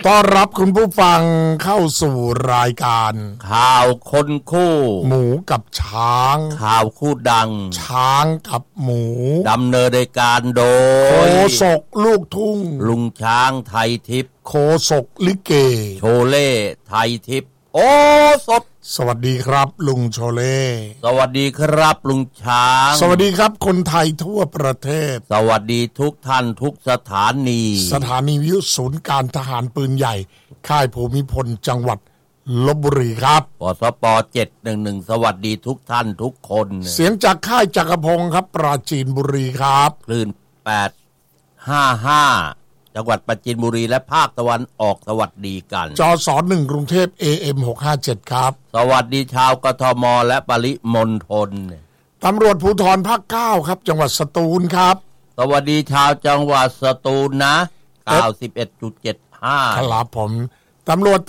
ต้อนรับคุณผู้ฟังเข้าสู่รายการข่าวคนคู่หมูกับช้างข่าวคู่ดังช้างกับหมูดำเนินรายการโดโคยศกลูกทุ่งลุงช้างไทยทิพย์โคศกลิเกโชเล่ไทยทิพย์โอ้สดสวัสดีครับลุงโชเล่สวัสดีครับลุงช้างสวัสดีครับคนไทยทั่วประเทศสวัสดีทุกท่านทุกสถานีวิทยุศูนย์การทหารปืนใหญ่ค่ายภูมิพลจังหวัดลพบุรีครับปสป711สวัสดีทุกท่านทุกคนเสียงจากค่ายจักรพงศ์ครับปราจีนบุรีครับคลื่น855จังหวัดปราจีนบุรีและภาคตะวันออกสวัสดีกันจส1กรุงเทพ AM 657ครับสวัสดีชาวกทมและปริมณฑลตำรวจภูธรภาค9ครับจังหวัดสตูลครับสวัสดีชาวจังหวัดสตูลนะ 91.75 ครับผมตำรวจ